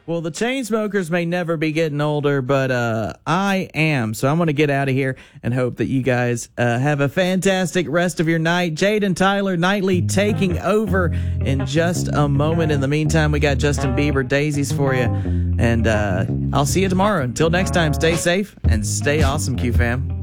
Well, the Chainsmokers may never be getting older, but I am. So I'm going to get out of here and hope that you guys have a fantastic rest of your night. Jade and Tyler Knightley taking over in just a moment. In the meantime, we got Justin Bieber daisies for you. And I'll see you tomorrow. Until next time, stay safe and stay awesome, Q fam.